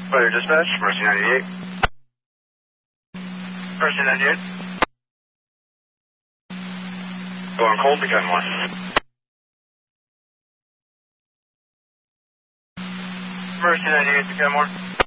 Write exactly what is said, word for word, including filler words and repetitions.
Clear dispatch, Mercy ninety-eight. Mercy ninety-eight. Going cold to Kenmore. Mercy ninety-eight to Kenmore.